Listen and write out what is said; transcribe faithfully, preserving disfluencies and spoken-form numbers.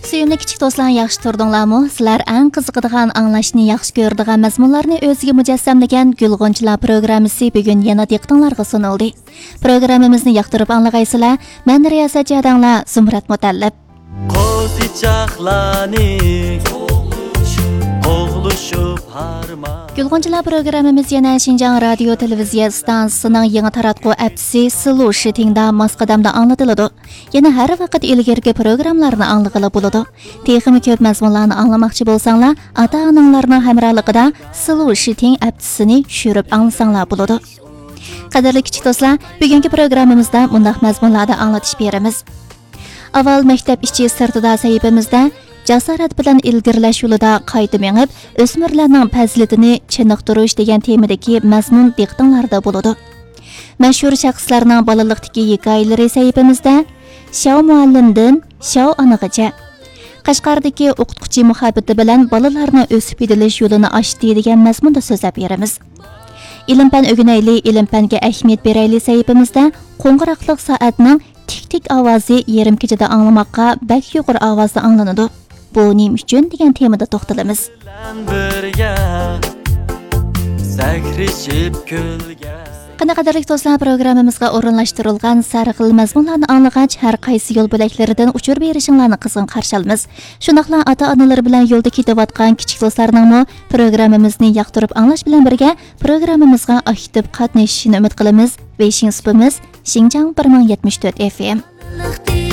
Suyumli kichik do'stlar, yaxshi turdinglarmi? Sizlar eng qiziqadigan, anglashni yaxshi ko'radigan mazmunlarni o'ziga mujassamlagan Gulg'unchilar programmasi bugun yana diqqatingizga sunildi. Programmamizni yoqtirib anglag'aysizlar. Men riyosatchi adanglar Zumrat Mutallib. Gulg'unchilar programmamiz yana Xinjiang radio televiziya stansiyasining yangi taratquv apsi Sulu Shitingda Moskvada anglatiladi. Yana har vaqt ilgirgi programmalarni anglag'ili bo'ladi. Texnik ko'p mazmunlarni anglamoqchi bo'lsanglar, ota-onalarning hamrohligida Sulu Shiting appsini tushirib anglasanglar bo'ladi. Qadrli kichik do'stlar, bugungi programmamizda bunday mazmunlarni anglatish beramiz. Avval maktab ichi sirtida sahifamizda jasorat bilan ilgirlash yo'lida qayta mengib, o'smirlarning fazilatini chiniqtirish degan temadagi mazmun diqqatinglarda bo'ladi. Mashhur shaxslarning bolalikdagi hikoyalari sahifamizda Shao muallimdan Shao onagacha Qashqardagi o'qituvchi muhabbati bilan bolalarning o'sib yetilish yo'lini ochdi degan mazmunda so'zlab beramiz. Ilm-fan o'rganayli, ilm-fanga ahamiyat berayli sahifamizda qo'ng'iroqliq soatning tik-tik ovozi yarim kechada anglamoqqa bak yuqori ovozda anglanadi. Bu nima uchun degan temada to'xtalamiz. Qanaqadirlik do'stlar, programmamizga o'rinlashtirilgan sarxil mazmunlarni anglagach, har qaysi yo'l bo'laklaridan uchur berishinglarni qizg'in qarshi olamiz. Shundoqla ota-onalar bilan yo'lda ketayotgan kichik do'stlarning programmamizni yoqtirib anglash bilan birga programmamizga aktiv qatnashishini umid qilamiz. Weixin supimiz Xinjiang bir ming yetmish to'rt F M.